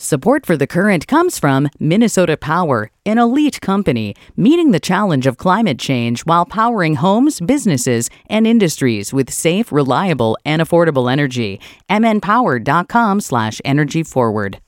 Support for The Current comes from Minnesota Power, an elite company meeting the challenge of climate change while powering homes, businesses, and industries with safe, reliable, and affordable energy. mnpower.com/energyforward.